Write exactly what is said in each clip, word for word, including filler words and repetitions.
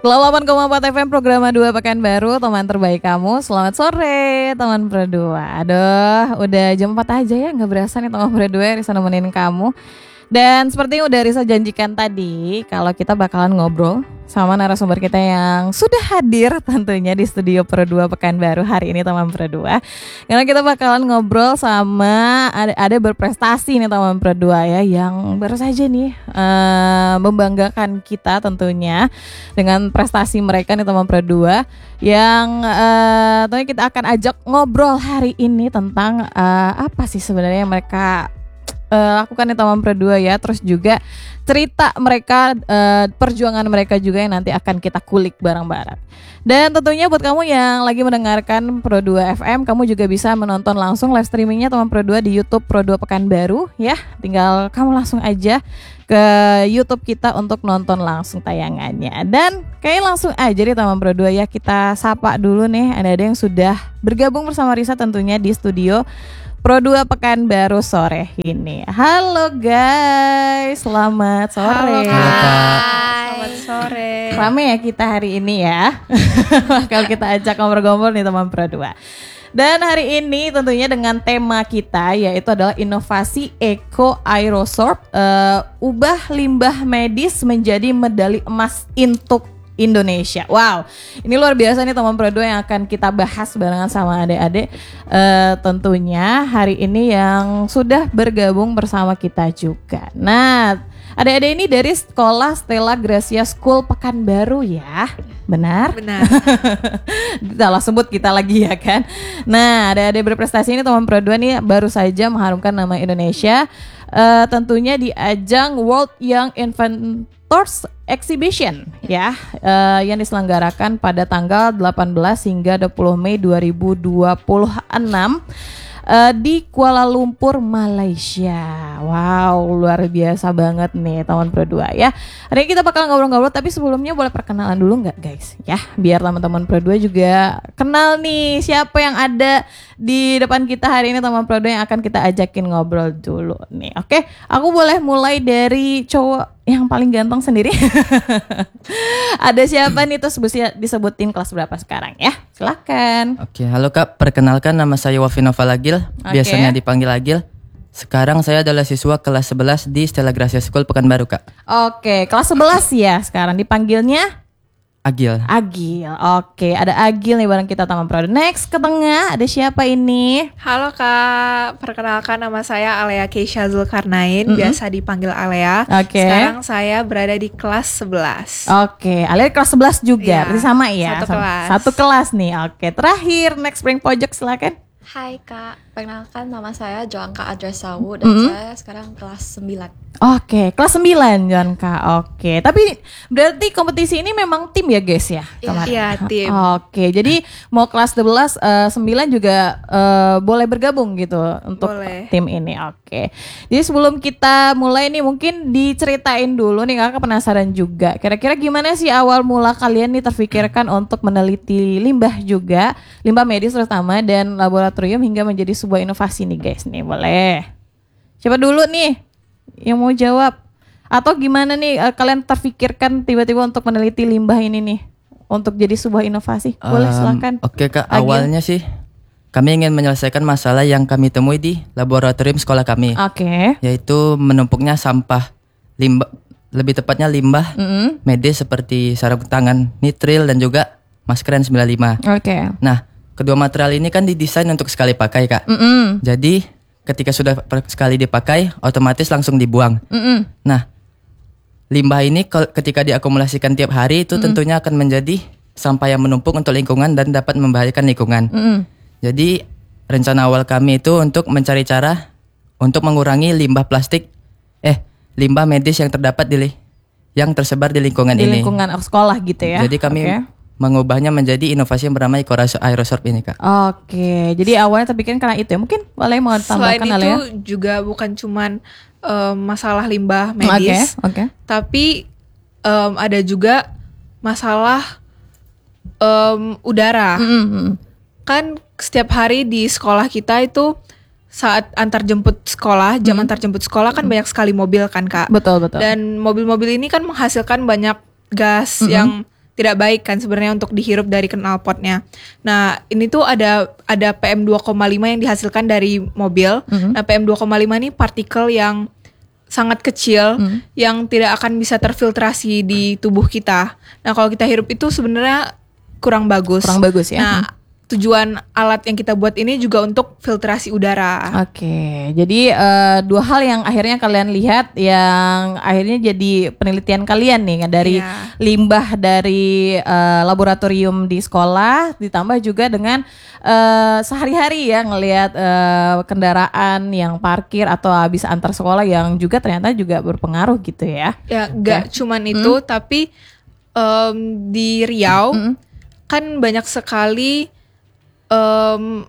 delapan koma empat F M program dua Pekanbaru, teman terbaik kamu. Selamat sore teman Pro dua. Aduh, udah jam empat aja ya, gak berasa nih teman Pro dua Risa nemenin kamu. Dan seperti yang udah Risa janjikan tadi, kalau kita bakalan ngobrol sama narasumber kita yang sudah hadir tentunya di studio Pro dua Pekanbaru hari ini teman Pro dua. Karena kita bakalan ngobrol sama ada, ada berprestasi nih teman Pro dua ya, yang baru saja nih uh, membanggakan kita tentunya dengan prestasi mereka nih teman Pro dua, yang uh, tentunya kita akan ajak ngobrol hari ini tentang uh, apa sih sebenarnya yang mereka Uh, lakukan di Taman Pro dua ya, terus juga cerita mereka, uh, perjuangan mereka juga yang nanti akan kita kulik bareng-bareng. Dan tentunya buat kamu yang lagi mendengarkan Pro dua F M, kamu juga bisa menonton langsung live streamingnya Taman Pro dua di YouTube Pro dua Pekanbaru ya. Tinggal kamu langsung aja ke YouTube kita untuk nonton langsung tayangannya. Dan kayaknya langsung aja di Taman Pro dua ya, kita sapa dulu nih, ada-ada yang sudah bergabung bersama Risa tentunya di studio Pro dua Pekanbaru sore ini. Halo guys, selamat sore. Halo Kak. Selamat sore. Rame ya kita hari ini ya. Bakal kita ajak ngobrol-ngobrol nih teman Pro dua. Dan hari ini tentunya dengan tema kita yaitu adalah inovasi Eco Aerosorb, uh, ubah limbah medis menjadi medali emas untuk Indonesia. Wow, ini luar biasa nih teman Pro dua yang akan kita bahas barengan sama adik-adik uh, tentunya hari ini yang sudah bergabung bersama kita juga. Nah, adik-adik ini dari sekolah Stella Gracia School Pekanbaru ya, benar? Benar. Salah sebut kita lagi ya kan. Nah, adik-adik berprestasi ini teman Pro dua nih baru saja mengharumkan nama Indonesia uh, tentunya di ajang World Young Inventors Exhibition ya, uh, yang diselenggarakan pada tanggal delapan belas hingga dua puluh Mei dua ribu dua puluh enam uh, di Kuala Lumpur, Malaysia. Wow, luar biasa banget nih teman Pro dua ya. Hari ini kita bakal ngobrol-ngobrol, tapi sebelumnya boleh perkenalan dulu nggak guys ya, biar teman-teman Pro dua juga kenal nih siapa yang ada di depan kita hari ini teman Pro dua yang akan kita ajakin ngobrol dulu nih. Oke, aku boleh mulai dari cowok yang paling ganteng sendiri. Ada siapa nih, terus bisa disebutin kelas berapa sekarang ya? Silakan. Oke, halo Kak, perkenalkan nama saya Wafinova Lagil, Oke. biasanya dipanggil Agil. Sekarang saya adalah siswa kelas sebelas di Stella Gracia School Pekanbaru Kak. Oke, kelas sebelas ya sekarang, dipanggilnya Agil. Agil. Oke, ada Agil nih bareng kita teman Pro dua. Next ke tengah ada siapa ini? Halo Kak, perkenalkan nama saya Alea Keisha Zulkarnain, Mm-hmm. biasa dipanggil Alea. Oke. Sekarang saya berada di kelas sebelas. Oke, Alia kelas sebelas juga, Iya, berarti sama ya? satu Sama- kelas. Satu kelas nih, oke. Terakhir, next bring pojok silakan. Hai Kak, perkenalkan nama saya Joanka Adresawu dan Mm-hmm. saya sekarang kelas sembilan. Oke, kelas sembilan Joanka. Oke, tapi berarti kompetisi ini memang tim ya guys ya? Iya. kemarin? Iya, tim. Oke, jadi mau kelas sebelas, eh, sembilan juga eh, boleh bergabung gitu untuk Boleh. tim ini. Oke, jadi sebelum kita mulai nih mungkin diceritain dulu nih, kakak penasaran juga. Kira-kira gimana sih awal mula kalian nih terfikirkan untuk meneliti limbah juga, limbah medis terutama dan laboratorium hingga menjadi sebuah inovasi nih guys nih, boleh. Siapa dulu nih yang mau jawab? Atau gimana nih eh, kalian terfikirkan tiba-tiba untuk meneliti limbah ini nih untuk jadi sebuah inovasi? Boleh Um, silakan. Oke Kak, Agil. awalnya sih kami ingin menyelesaikan masalah yang kami temui di laboratorium sekolah kami, Oke. yaitu menumpuknya sampah limbah, lebih tepatnya limbah Mm-mm. medis seperti sarung tangan, nitril dan juga masker N sembilan puluh lima. Oke. Nah, kedua material ini kan didesain untuk sekali pakai Kak. Mm-mm. Jadi ketika sudah per- sekali dipakai, otomatis langsung dibuang. Mm-mm. Nah, limbah ini kal- ketika diakumulasikan tiap hari itu tentunya akan menjadi sampah yang menumpuk untuk lingkungan dan dapat membahayakan lingkungan. Mm-mm. Jadi rencana awal kami itu untuk mencari cara untuk mengurangi limbah plastik, eh limbah medis yang terdapat di li- yang tersebar di lingkungan Di ini. lingkungan sekolah gitu ya. Jadi kami Oke. mengubahnya menjadi inovasi yang bernama Eco Aerosorb ini Kak. Oke, jadi awalnya terpikir karena itu ya. Mungkin boleh mau Selain tambahkan itu Alia? juga bukan cuman em, masalah limbah Oke, medis, oke. tapi em, ada juga masalah em, udara. Mm-mm. Kan setiap hari di sekolah kita itu saat antar jemput sekolah, jam antar jemput sekolah kan banyak sekali mobil kan Kak. Betul, betul. Dan mobil-mobil ini kan menghasilkan banyak gas yang tidak baik kan sebenarnya untuk dihirup dari knalpotnya. Nah, ini tuh ada ada P M dua koma lima yang dihasilkan dari mobil. Mhm. Nah, P M dua koma lima ini partikel yang sangat kecil Mhm. yang tidak akan bisa terfiltrasi di tubuh kita. Nah, kalau kita hirup itu sebenarnya kurang bagus. Kurang bagus ya. Nah, tujuan alat yang kita buat ini juga untuk filtrasi udara. Oke, jadi eh, dua hal yang akhirnya kalian lihat yang akhirnya jadi penelitian kalian nih dari Iya. limbah dari eh, laboratorium di sekolah ditambah juga dengan eh, sehari-hari ya ngelihat eh, kendaraan yang parkir atau habis antar sekolah yang juga ternyata juga berpengaruh gitu ya. Ya, nggak cuman itu, tapi em, di Riau Mm. kan banyak sekali em,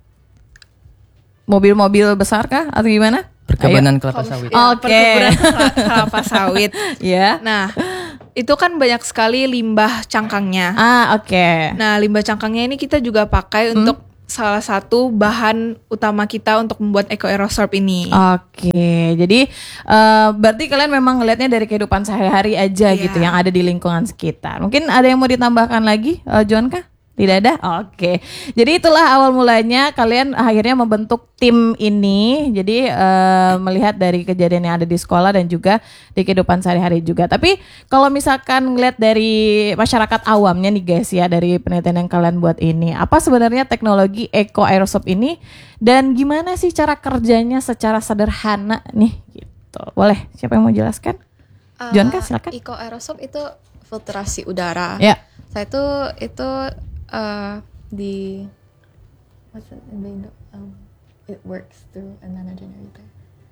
Mobil-mobil besar kah atau gimana? Perkebunan kelapa sawit. ya, Oke. perkebunan kela- kelapa sawit. Ya. Nah, itu kan banyak sekali limbah cangkangnya. Ah, oke. Nah, limbah cangkangnya ini kita juga pakai untuk salah satu bahan utama kita untuk membuat eco aerosorb ini. Oke, jadi eh, berarti kalian memang ngelihatnya dari kehidupan sehari-hari aja Iya. gitu yang ada di lingkungan sekitar. Mungkin ada yang mau ditambahkan lagi, uh, John kah? Tidak ada? Oke. Jadi itulah awal mulanya kalian akhirnya membentuk tim ini. Jadi eh, melihat dari kejadian yang ada di sekolah dan juga di kehidupan sehari-hari juga. Tapi kalau misalkan ngeliat dari masyarakat awamnya nih guys ya, dari penelitian yang kalian buat ini, apa sebenarnya teknologi eco aerosob ini dan gimana sih cara kerjanya secara sederhana nih gitu. Boleh, siapa yang mau jelaskan? Uh, John kah? Silakan. Eco aerosob itu filtrasi udara. Ya. Saya itu itu uh, di what's it in the Indo? Um, it works through a nano generator.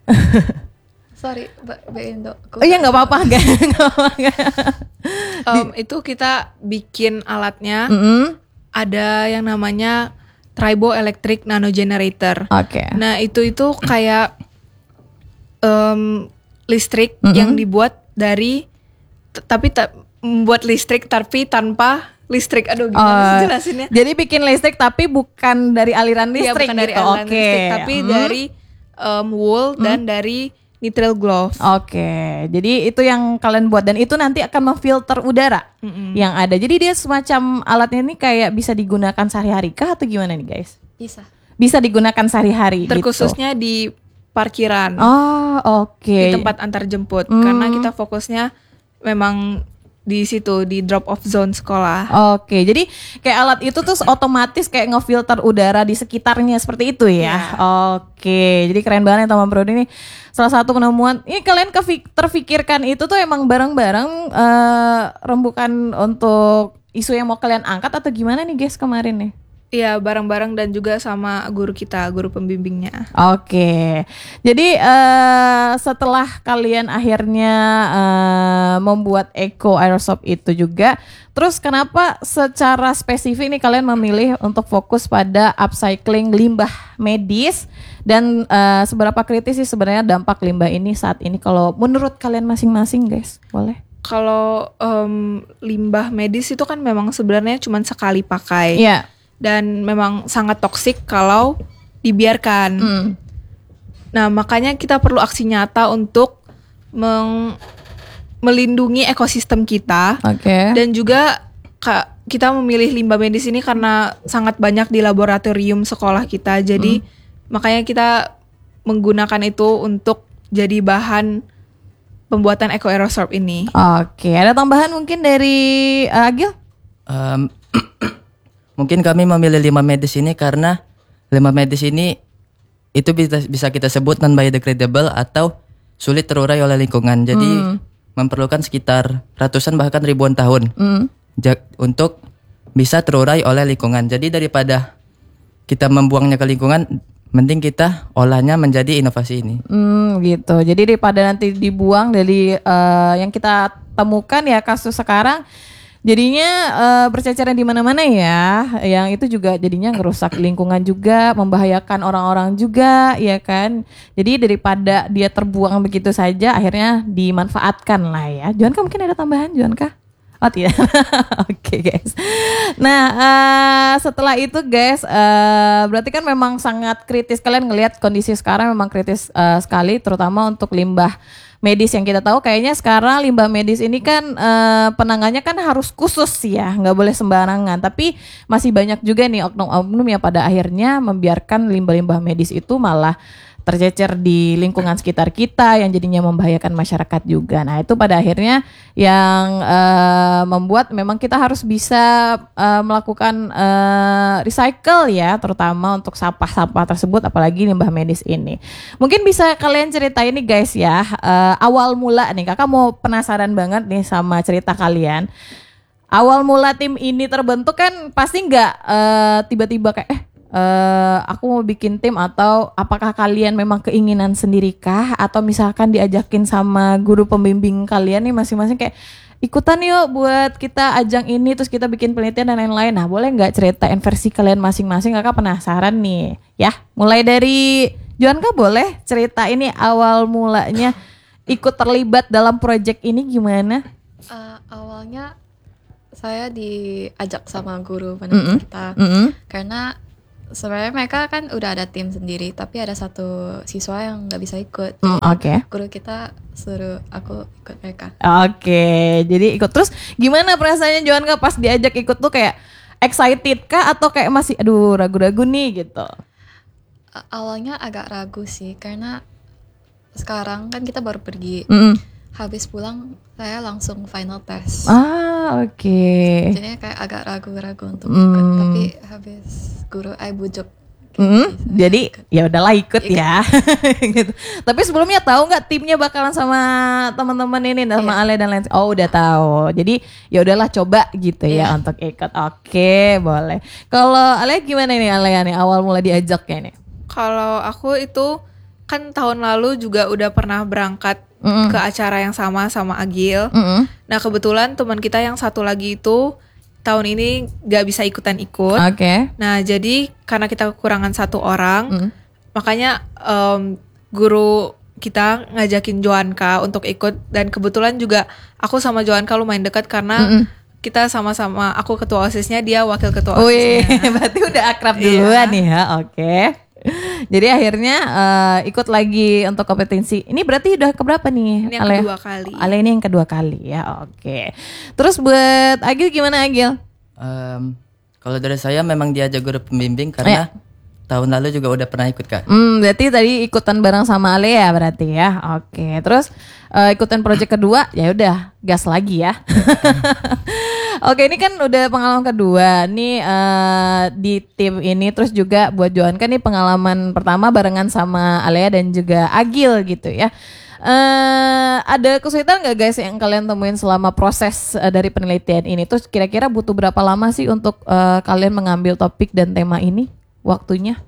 Sorry, but but Indo. Oh iya nggak apa-apa, nggak nggak apa-apa. Em, itu kita bikin alatnya. Mm-mm. Ada yang namanya triboelectric nano generator. Oke. Nah, itu itu kayak em, listrik Mm-mm. yang dibuat dari t- tapi ta- membuat listrik tapi tanpa listrik. Aduh, gimana Oh, sih jelasinnya? Jadi bikin listrik tapi bukan dari aliran Iya, listrik bukan dari gitu. aliran Oke. listrik, tapi Hmm. dari em, wool dan dari nitrile glove. Oke. Jadi itu yang kalian buat dan itu nanti akan memfilter udara Mm-mm. yang ada. Jadi dia semacam alatnya ini kayak bisa digunakan sehari-hari kah atau gimana nih guys? Bisa. Bisa digunakan sehari-hari gitu. Terkhususnya di parkiran, Oh, oke. di tempat antar jemput, Hmm. karena kita fokusnya memang di situ, di drop off zone sekolah. Oke, jadi kayak alat itu tuh otomatis kayak ngefilter udara di sekitarnya seperti itu ya. Iya. Oke, jadi keren banget teman Bro ini. Salah satu penemuan, ini kalian kefik- terfikirkan itu tuh emang bareng-bareng eh, rembukan untuk isu yang mau kalian angkat atau gimana nih guys kemarin nih? Iya, bareng-bareng dan juga sama guru kita, guru pembimbingnya. Oke, jadi eh, setelah kalian akhirnya eh, membuat eco aerosob itu juga, terus kenapa secara spesifik nih kalian memilih untuk fokus pada upcycling limbah medis dan eh, seberapa kritis sih sebenarnya dampak limbah ini saat ini kalau menurut kalian masing-masing guys, boleh? Kalau em, limbah medis itu kan memang sebenarnya cuma sekali pakai. Iya. Dan memang sangat toksik kalau dibiarkan. Hmm. Nah, makanya kita perlu aksi nyata untuk meng- melindungi ekosistem kita. Oke. Dan juga ka- kita memilih limbah medis ini karena sangat banyak di laboratorium sekolah kita. Jadi makanya kita menggunakan itu untuk jadi bahan pembuatan eco aerosorb ini. Oke, ada tambahan mungkin dari eh, Agil? Em, mungkin kami memilih limbah medis ini karena limbah medis ini itu bisa bisa kita sebut non biodegradable atau sulit terurai oleh lingkungan. Jadi memerlukan sekitar ratusan bahkan ribuan tahun Hmm. ja- untuk bisa terurai oleh lingkungan. Jadi daripada kita membuangnya ke lingkungan, mending kita olahnya menjadi inovasi ini. Hmm, gitu. Jadi daripada nanti dibuang dari eh, yang kita temukan ya kasus sekarang, jadinya eh, berceceran di mana-mana ya. Yang itu juga jadinya ngerusak lingkungan juga, membahayakan orang-orang juga, ya kan. Jadi daripada dia terbuang begitu saja, akhirnya dimanfaatkan lah ya. Juanka mungkin ada tambahan, Juanka? Oh tidak. Oke guys. Nah eh, setelah itu guys, eh, berarti kan memang sangat kritis. Kalian ngelihat kondisi sekarang memang kritis eh, sekali, terutama untuk limbah medis yang kita tahu kayaknya sekarang limbah medis ini kan eh, penanganannya kan harus khusus ya, nggak boleh sembarangan. Tapi masih banyak juga nih oknum-oknum yang pada akhirnya membiarkan limbah-limbah medis itu malah tercecer di lingkungan sekitar kita yang jadinya membahayakan masyarakat juga. Nah itu pada akhirnya yang uh, membuat memang kita harus bisa uh, melakukan uh, recycle ya, terutama untuk sampah-sampah tersebut, apalagi limbah medis ini. Mungkin bisa kalian ceritain nih guys ya, uh, awal mula nih, kakak mau penasaran banget nih sama cerita kalian. Awal mula tim ini terbentuk kan pasti nggak uh, tiba-tiba kayak eh Uh, aku mau bikin tim, atau apakah kalian memang keinginan sendiri kah, atau misalkan diajakin sama guru pembimbing kalian nih masing-masing kayak ikutan yuk buat kita ajang ini terus kita bikin penelitian dan lain-lain. Nah boleh nggak ceritain versi kalian masing-masing, kakak penasaran nih ya. Mulai dari Joanka, boleh cerita ini awal mulanya ikut terlibat dalam project ini gimana? Uh, awalnya saya diajak sama guru penelitian Mm-mm. kita Mm-mm. karena sebenarnya mereka kan udah ada tim sendiri, tapi ada satu siswa yang nggak bisa ikut. Mm, Oke. Guru kita suruh aku ikut mereka. Oke, jadi ikut. Terus gimana perasaannya Joanka pas diajak ikut tuh, kayak excited kah atau kayak masih aduh ragu-ragu nih gitu? A- Awalnya agak ragu sih, karena sekarang kan kita baru pergi. Mm-mm. Habis pulang saya langsung final test. Ah oke. Jadinya kayak agak ragu-ragu untuk Hmm. ikut. Tapi habis guru I bujuk. gitu Mm, sih, saya jadi ikut. ya udahlah ikut Ikut. ya. Gitu. Tapi sebelumnya tahu nggak timnya bakalan sama teman-teman ini, sama Iya. Ale dan lain. Oh udah tahu. Jadi ya udahlah coba gitu ya Iya. untuk ikut. Oke boleh. Kalau Ale gimana nih, Ale nih awal mulai diajaknya nih? Kalau aku itu kan tahun lalu juga udah pernah berangkat Mm-mm. ke acara yang sama sama Agil. Mm-mm. Nah kebetulan teman kita yang satu lagi itu tahun ini gak bisa ikutan ikut. Oke. Nah jadi karena kita kekurangan satu orang, Mm. makanya em, guru kita ngajakin Joanka untuk ikut. Dan kebetulan juga aku sama Joanka lumayan dekat karena Mm-mm. kita sama-sama, aku ketua OSISnya, dia wakil ketua Wih, OSISnya. berarti udah akrab Iya. duluan nih ya. Oke. Jadi akhirnya eh, ikut lagi untuk kompetensi. Ini berarti udah keberapa nih? Ini yang Ale? kedua kali. Ale ini yang kedua kali ya. Oke. Terus buat Agil gimana Agil? Em, kalau dari saya memang diajak guru pembimbing karena tahun lalu juga udah pernah ikut kak. Hmm, berarti tadi ikutan bareng sama Ale ya berarti ya. Oke. Terus eh, ikutan project kedua, ya udah gas lagi ya. Oke, ini kan udah pengalaman kedua nih eh, di tim ini. Terus juga buat Joanka nih pengalaman pertama barengan sama Alea dan juga Agil gitu ya. Eh, ada kesulitan nggak guys yang kalian temuin selama proses eh, dari penelitian ini? Terus kira-kira butuh berapa lama sih untuk eh, kalian mengambil topik dan tema ini? Waktunya?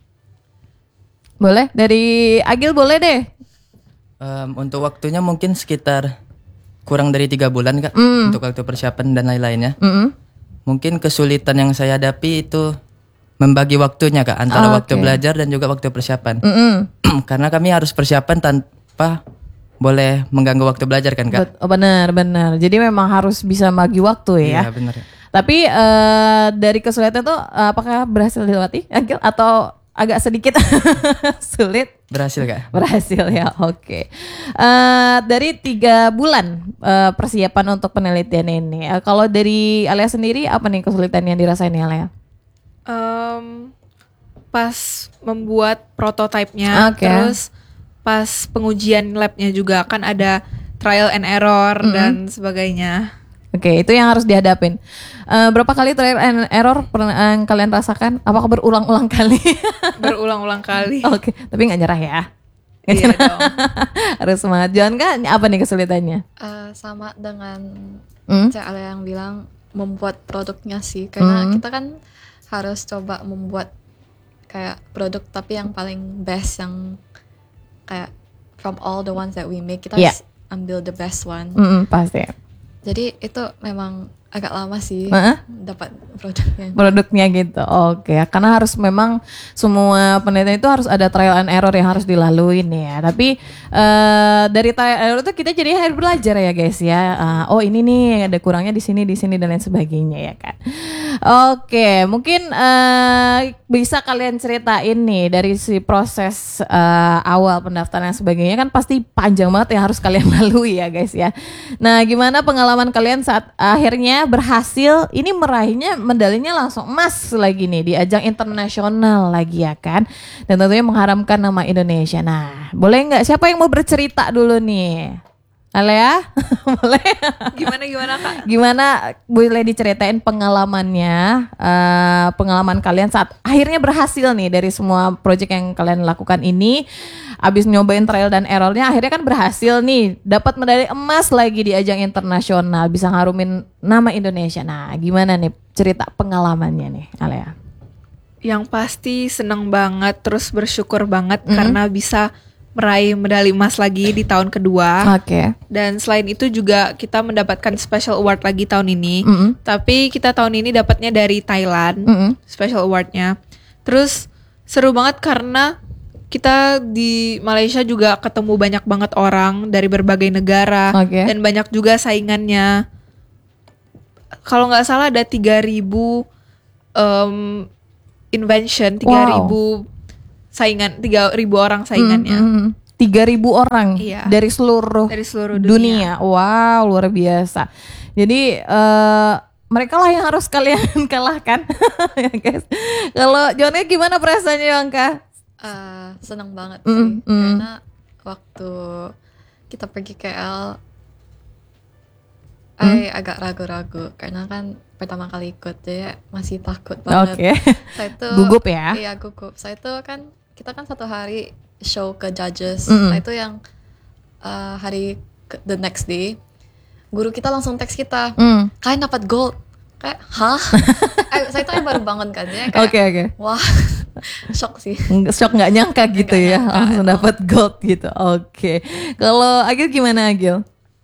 Boleh? Dari Agil boleh deh. Em, untuk waktunya mungkin sekitar kurang dari tiga bulan kak Mm. untuk waktu persiapan dan lain-lainnya. Mm-mm. Mungkin kesulitan yang saya hadapi itu membagi waktunya kak antara Ah, waktu oke. belajar dan juga waktu persiapan. Mm-mm. Karena kami harus persiapan tanpa boleh mengganggu waktu belajar kan kak. Bet- oh, benar, benar. Jadi memang harus bisa bagi waktu ya. Iya benar. Tapi eh, dari kesulitan itu eh, apakah berhasil dilewati, Agil, atau agak sedikit sulit? Berhasil kak. Berhasil ya, oke. Eh, dari tiga bulan eh, persiapan untuk penelitian ini, eh, kalau dari Alea sendiri apa nih kesulitan yang dirasain nih Alea? Em, pas membuat prototipenya, Oke. terus pas pengujian labnya juga kan ada trial and error dan sebagainya. Oke, itu yang harus dihadapin. Eh, berapa kali trial and error pernah yang kalian rasakan? Apakah berulang-ulang kali? Berulang-ulang kali. Oke, tapi nggak nyerah ya. Nggak Iya nyerah. dong. Harus semangat. Jangan kan? Apa nih kesulitannya? Eh, sama dengan Hmm? Cak Ale yang bilang membuat produknya sih, karena Hmm. kita kan harus coba membuat kayak produk tapi yang paling best, yang kayak from all the ones that we make kita Iya. harus ambil the best one. Mm-mm, pasti. Jadi itu memang agak lama sih Heeh. dapat produknya. Produknya gitu. Oke, karena harus memang semua penelitian itu harus ada trial and error yang harus dilalui nih ya. Tapi eh, dari trial and error itu kita jadi harus belajar ya guys ya. Ah, oh ini nih ada kurangnya di sini, di sini dan lain sebagainya ya kan. Oke, mungkin eh, bisa kalian ceritain nih dari si proses eh, awal pendaftaran dan sebagainya, kan pasti panjang banget yang harus kalian lalui ya guys ya. Nah, gimana pengalaman kalian saat akhirnya berhasil ini meraihnya medalinya langsung emas lagi nih di ajang internasional lagi ya kan, dan tentunya mengharumkan nama Indonesia. Nah, boleh nggak siapa yang mau bercerita dulu nih? Alea, boleh? Gimana gimana Kak? Gimana boleh diceritain pengalamannya, eh, pengalaman kalian saat akhirnya berhasil nih dari semua project yang kalian lakukan ini, abis nyobain trial dan errornya akhirnya kan berhasil nih, dapat medali emas lagi di ajang internasional, bisa ngarumin nama Indonesia. Nah, gimana nih cerita pengalamannya nih, Alea? Yang pasti seneng banget, terus bersyukur banget Mm-hmm. karena bisa meraih medali emas lagi di tahun kedua. Oke. Dan selain itu juga kita mendapatkan special award lagi tahun ini. Mm-mm. Tapi kita tahun ini dapatnya dari Thailand, Mm-mm. special awardnya. Terus seru banget karena kita di Malaysia juga ketemu banyak banget orang dari berbagai negara. Oke. Dan banyak juga saingannya. Kalau nggak salah ada tiga ribu um, invention, tiga ribu saingan, tiga ribu orang saingannya. Tiga ribu orang Iya. dari seluruh Dari seluruh dunia. dunia. Wow, luar biasa. Jadi eh, mereka lah yang harus kalian kalahkan, ya guys. Kalau Jonnya gimana perasaannya Yongka? Uh, senang banget Mm, sih mm. karena waktu kita pergi K L, Mm. I agak ragu-ragu karena kan pertama kali ikut jadi masih takut banget. Oke. Saya itu Gugup ya? Iya gugup. Saya itu kan kita kan satu hari show ke judges. Mm-mm. Nah itu yang uh, hari ke- the next day guru kita langsung teks kita, Hmm. kalian dapat gold. Kayak hah? Eh, saya itu yang baru bangun kan, jadi kayak Oke oke. wah shock sih. Nggak- Shock nggak nyangka gitu Nggak ya, nyangka, langsung emang. dapat gold gitu. Oke. Kalau Agil gimana Agil?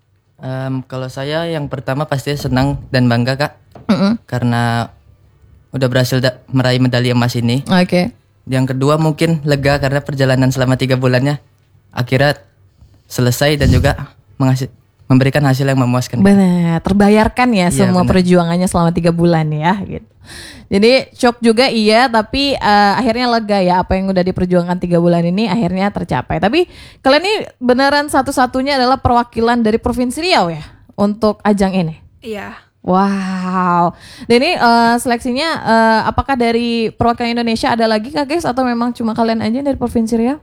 Em, kalau saya yang pertama pasti senang dan bangga Kak, Mm-mm. karena udah berhasil da- meraih medali emas ini. Oke. Yang kedua mungkin lega karena perjalanan selama tiga bulannya akhirnya selesai dan juga menghasil, memberikan hasil yang memuaskan. Benar, terbayarkan ya Iya, semua benar. perjuangannya selama tiga bulan ya gitu. Jadi shock juga iya, tapi eh, akhirnya lega ya apa yang udah diperjuangkan tiga bulan ini akhirnya tercapai. Tapi kalian ini beneran satu-satunya adalah perwakilan dari Provinsi Riau ya untuk ajang ini. Iya. Wow. Dan ini eh, seleksinya eh, apakah dari perwakilan Indonesia ada lagi kah guys atau memang cuma kalian aja dari Provinsi Riau?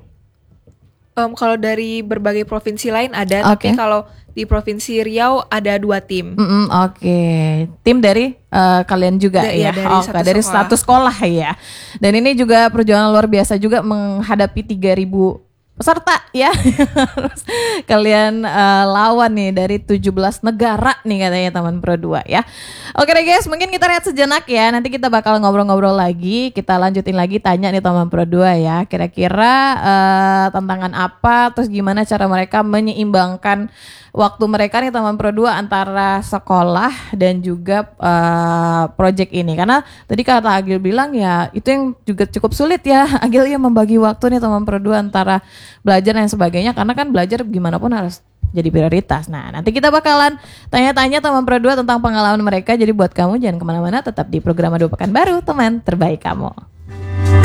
Em, kalau dari berbagai provinsi lain ada, Oke. tapi kalau di Provinsi Riau ada dua tim. Mm-mm, Oke, tim dari eh, kalian juga Da- ya, iya, dari Oke, satu dari sekolah. satu sekolah ya. Dan ini juga perjuangan luar biasa juga menghadapi tiga ribu peserta ya. Harus kalian eh, lawan nih dari tujuh belas negara nih katanya teman Pro dua ya. Oke deh guys, mungkin kita lihat sejenak ya. Nanti kita bakal ngobrol-ngobrol lagi. Kita lanjutin lagi tanya nih teman Pro dua ya. Kira-kira eh, tantangan apa, terus gimana cara mereka menyeimbangkan waktu mereka nih teman Pro dua antara sekolah dan juga eh, project ini. Karena tadi kata Agil bilang ya itu yang juga cukup sulit ya. Agil ya membagi waktu nih teman Pro dua antara belajar dan sebagainya. Karena kan belajar gimana pun harus jadi prioritas. Nah nanti kita bakalan tanya-tanya teman Pro dua tentang pengalaman mereka. Jadi buat kamu jangan kemana-mana, tetap di program Dua Pekan Baru, teman terbaik kamu.